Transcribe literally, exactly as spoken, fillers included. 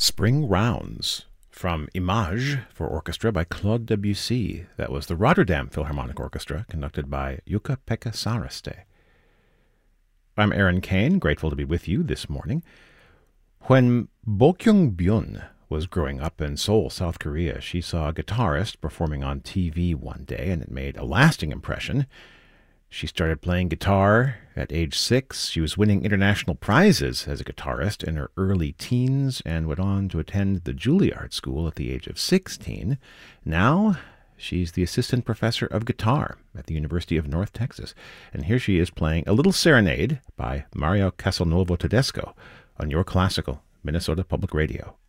Spring Rounds from Images for orchestra by Claude Debussy. That was the Rotterdam Philharmonic Orchestra, conducted by Jukka-Pekka Saaraste. I'm Aaron Kane, grateful to be with you this morning. When Bokyung-byun was growing up in Seoul, South Korea, she saw a guitarist performing on T V one day, and it made a lasting impression. She started playing guitar at age six. She was winning international prizes as a guitarist in her early teens and went on to attend the Juilliard School at the age of sixteen. Now, she's the assistant professor of guitar at the University of North Texas. And here she is playing a little serenade by Mario Castelnuovo Tedesco on Your Classical, Minnesota Public Radio.